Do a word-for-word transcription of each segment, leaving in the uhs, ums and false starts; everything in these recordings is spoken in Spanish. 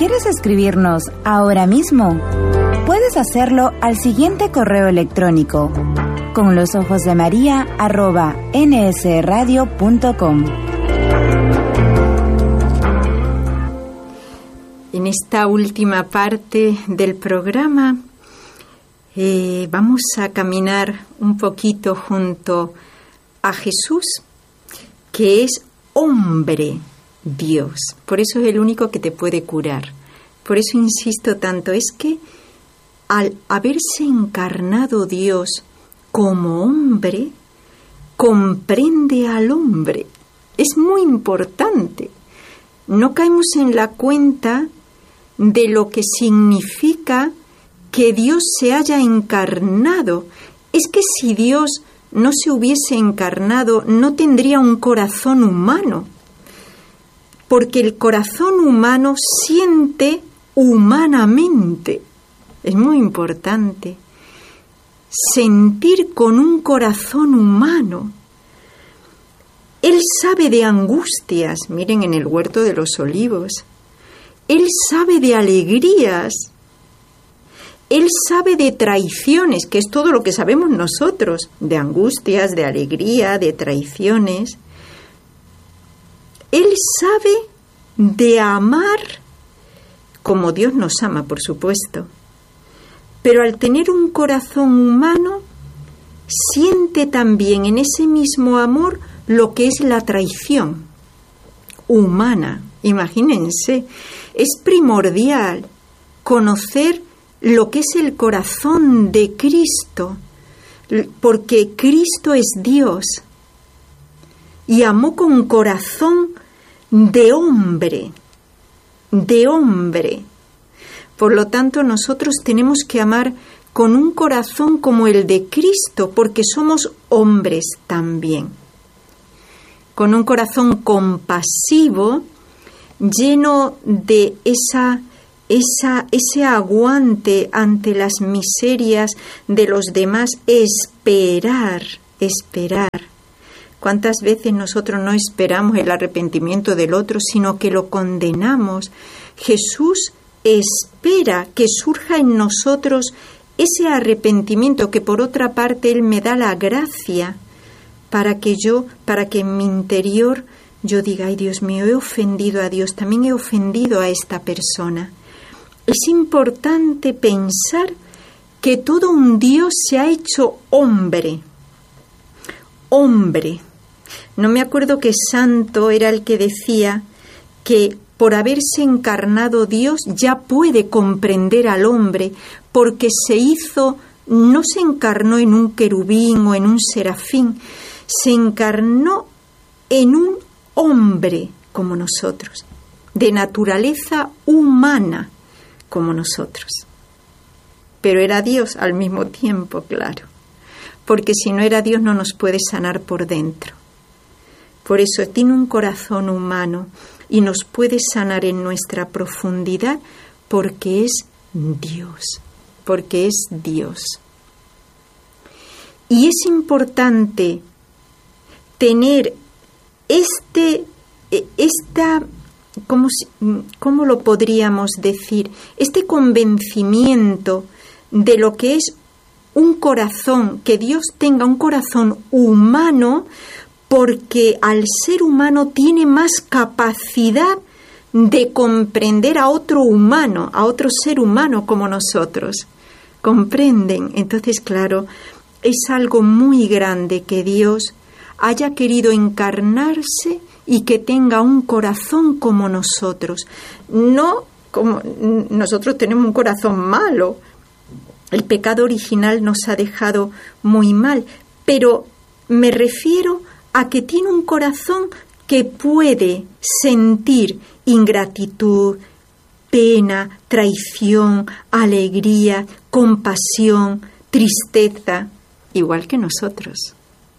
¿Quieres escribirnos ahora mismo? Puedes hacerlo al siguiente correo electrónico: con los ojos de María arroba n s radio punto com. En esta última parte del programa eh, vamos a caminar un poquito junto a Jesús, que es hombre Dios. Por eso es el único que te puede curar. Por eso insisto tanto, es que al haberse encarnado Dios como hombre, comprende al hombre. Es muy importante. No caemos en la cuenta de lo que significa que Dios se haya encarnado. Es que si Dios no se hubiese encarnado, no tendría un corazón humano, porque el corazón humano siente humanamente. Es muy importante sentir con un corazón humano. Él sabe de angustias, miren en el huerto de los olivos. Él sabe de alegrías. Él sabe de traiciones, que es todo lo que sabemos nosotros, de angustias, de alegría, de traiciones. Él sabe de amar como Dios nos ama, por supuesto. Pero al tener un corazón humano, siente también en ese mismo amor lo que es la traición humana. Imagínense, es primordial conocer lo que es el corazón de Cristo, porque Cristo es Dios y amó con corazón de hombre, de hombre. Por lo tanto, nosotros tenemos que amar con un corazón como el de Cristo, porque somos hombres también. Con un corazón compasivo, lleno de esa, esa, ese aguante ante las miserias de los demás, esperar, esperar. ¿Cuántas veces nosotros no esperamos el arrepentimiento del otro, sino que lo condenamos? Jesús espera que surja en nosotros ese arrepentimiento, que por otra parte Él me da la gracia para que yo, para que en mi interior yo diga: ay, Dios mío, he ofendido a Dios, también he ofendido a esta persona. Es importante pensar que todo un Dios se ha hecho hombre. Hombre. No me acuerdo qué santo era el que decía que por haberse encarnado Dios ya puede comprender al hombre, porque se hizo, no se encarnó en un querubín o en un serafín, se encarnó en un hombre como nosotros, de naturaleza humana como nosotros. Pero era Dios al mismo tiempo, claro, porque si no era Dios no nos puede sanar por dentro. Por eso tiene un corazón humano y nos puede sanar en nuestra profundidad, porque es Dios, porque es Dios. Y es importante tener este, esta, ¿cómo, cómo lo podríamos decir? Este convencimiento de lo que es un corazón, que Dios tenga un corazón humano, porque al ser humano tiene más capacidad de comprender a otro humano, a otro ser humano como nosotros. ¿Comprenden? Entonces, claro, es algo muy grande que Dios haya querido encarnarse y que tenga un corazón como nosotros. No como nosotros tenemos un corazón malo. El pecado original nos ha dejado muy mal, pero me refiero a que tiene un corazón que puede sentir ingratitud, pena, traición, alegría, compasión, tristeza, igual que nosotros.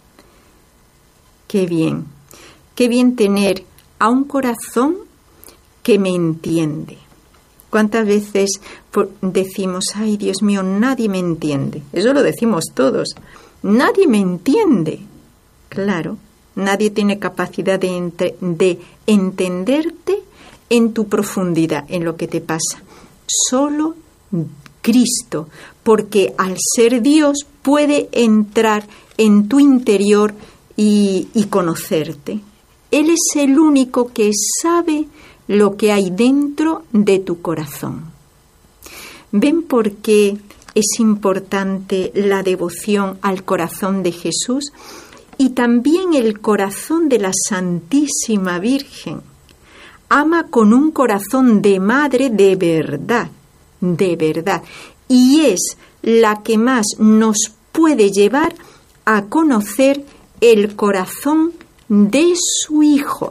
Qué bien, qué bien tener a un corazón que me entiende. ¿Cuántas veces decimos: ay, Dios mío, nadie me entiende? Eso lo decimos todos. Nadie me entiende. Claro, nadie tiene capacidad de, entre, de entenderte en tu profundidad, en lo que te pasa. Solo Cristo, porque al ser Dios puede entrar en tu interior y, y conocerte. Él es el único que sabe lo que hay dentro de tu corazón. ¿Ven por qué es importante la devoción al corazón de Jesús y también el corazón de la Santísima Virgen? Ama con un corazón de madre de verdad, de verdad, y es la que más nos puede llevar a conocer el corazón de su Hijo,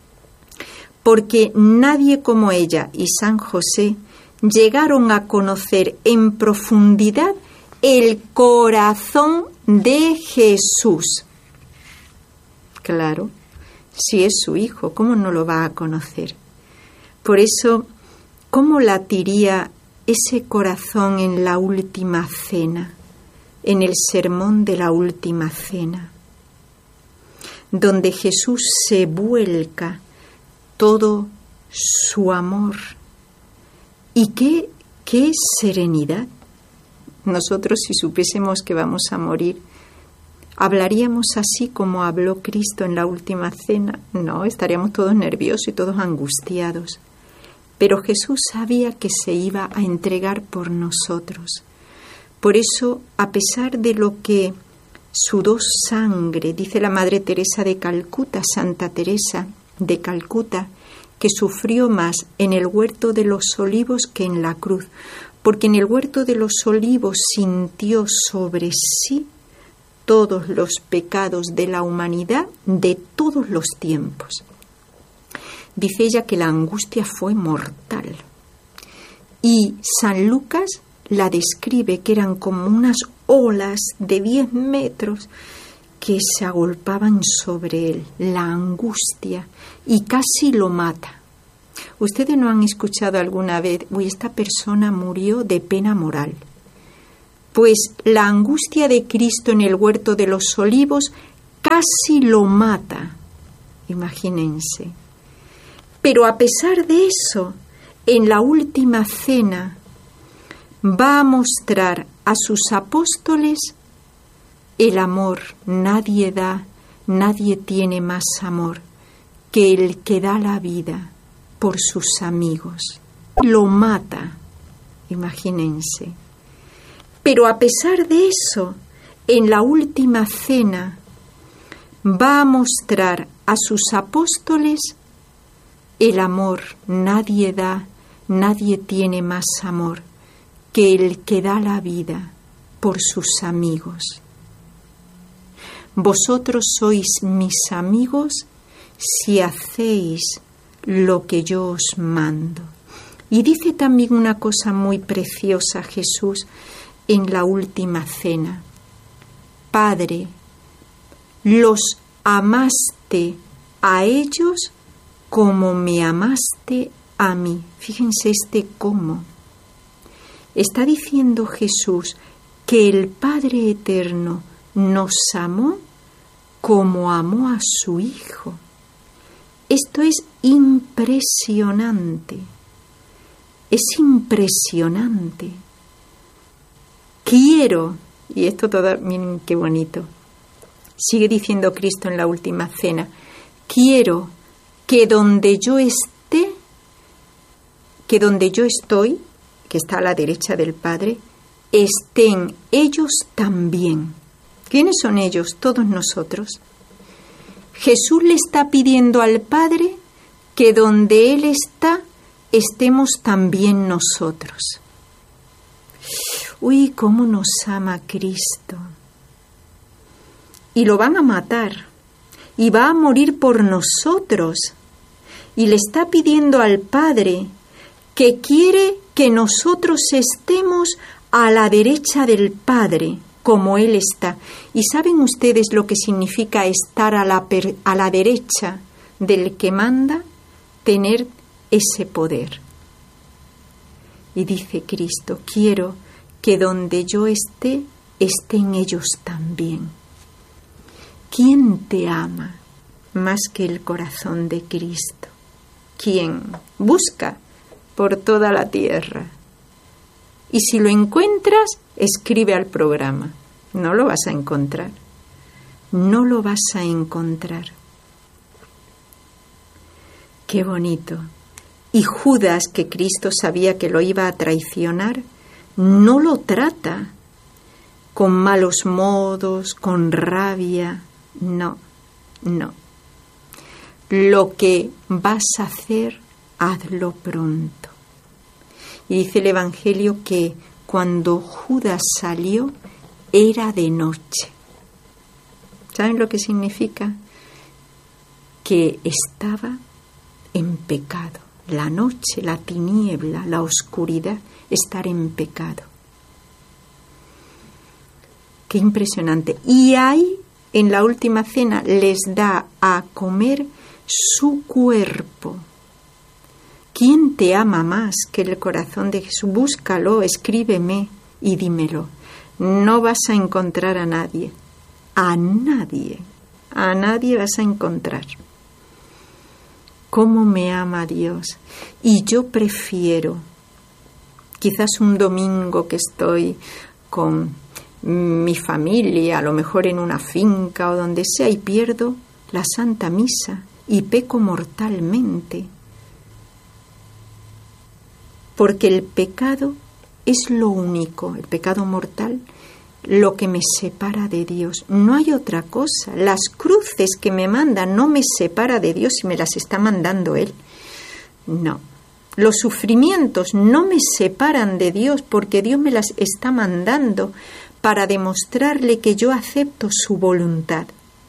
porque nadie como ella y San José llegaron a conocer en profundidad el corazón de Jesús. Claro, si es su Hijo, ¿cómo no lo va a conocer? Por eso, ¿cómo latiría ese corazón en la última cena, en el sermón de la última cena, donde Jesús se vuelca todo su amor? ¿Y qué, qué serenidad? Nosotros, si supiésemos que vamos a morir, ¿hablaríamos así como habló Cristo en la última cena? No, estaríamos todos nerviosos y todos angustiados. Pero Jesús sabía que se iba a entregar por nosotros. Por eso, a pesar de lo que sudó sangre, dice la Madre Teresa de Calcuta, Santa Teresa de Calcuta, que sufrió más en el huerto de los olivos que en la cruz, porque en el huerto de los olivos sintió sobre sí todos los pecados de la humanidad de todos los tiempos. Dice ella que la angustia fue mortal. Y San Lucas la describe que eran como unas olas de diez metros que se agolpaban sobre él, la angustia, y casi lo mata. ¿Ustedes no han escuchado alguna vez, uy, esta persona murió de pena moral? Pues la angustia de Cristo en el huerto de los olivos casi lo mata, imagínense. Pero a pesar de eso, en la última cena va a mostrar a sus apóstoles el amor. Nadie da, nadie tiene más amor que el que da la vida por sus amigos. Lo mata, imagínense. Pero a pesar de eso, en la última cena va a mostrar a sus apóstoles el amor. Nadie da, nadie tiene más amor que el que da la vida por sus amigos. Vosotros sois mis amigos si hacéis lo que yo os mando. Y dice también una cosa muy preciosa Jesús en la última cena. Padre, los amaste a ellos como me amaste a mí. Fíjense este cómo. Está diciendo Jesús que el Padre Eterno nos amó como amó a su Hijo. Esto es impresionante. Es impresionante. Quiero, y esto todo, miren qué bonito, sigue diciendo Cristo en la última cena, quiero que donde yo esté, que donde yo estoy, que está a la derecha del Padre, estén ellos también. ¿Quiénes son ellos? Todos nosotros. Jesús le está pidiendo al Padre que donde Él está, estemos también nosotros. Uy, cómo nos ama Cristo. Y lo van a matar. Y va a morir por nosotros. Y le está pidiendo al Padre que quiere que nosotros estemos a la derecha del Padre, como Él está. ¿Y saben ustedes lo que significa estar a la, per, a la derecha del que manda? Tener ese poder. Y dice Cristo, quiero que donde yo esté, estén ellos también. ¿Quién te ama más que el corazón de Cristo? ¿quién? Busca por toda la tierra. Y si lo encuentras, escribe al programa. No lo vas a encontrar. No lo vas a encontrar. Qué bonito. Y Judas, que Cristo sabía que lo iba a traicionar, no lo trata con malos modos, con rabia. No, no. Lo que vas a hacer, hazlo pronto. Y dice el Evangelio que cuando Judas salió, era de noche. ¿Saben lo que significa? Que estaba en pecado. La noche, la tiniebla, la oscuridad, estar en pecado. Qué impresionante. Y ahí, en la última cena, les da a comer su cuerpo. ¿Quién te ama más que el corazón de Jesús? Búscalo, escríbeme y dímelo. No vas a encontrar a nadie. A nadie. A nadie vas a encontrar. ¿Cómo me ama Dios? Y yo prefiero, quizás un domingo que estoy con mi familia, a lo mejor en una finca o donde sea, y pierdo la Santa Misa y peco mortalmente. Porque el pecado es lo único, el pecado mortal, lo que me separa de Dios. No hay otra cosa. Las cruces que me manda no me separa de Dios y me las está mandando Él. No. Los sufrimientos no me separan de Dios porque Dios me las está mandando para demostrarle que yo acepto su voluntad.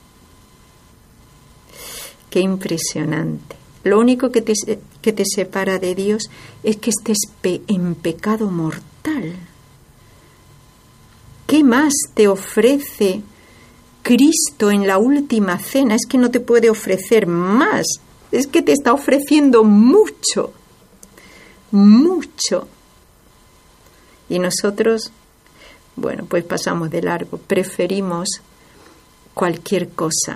Qué impresionante. Lo único que te, que te separa de Dios es que estés pe- en pecado mortal. ¿Qué más te ofrece Cristo en la última cena? Es que no te puede ofrecer más. Es que te está ofreciendo mucho. Mucho. Y nosotros, bueno, pues pasamos de largo. Preferimos cualquier cosa.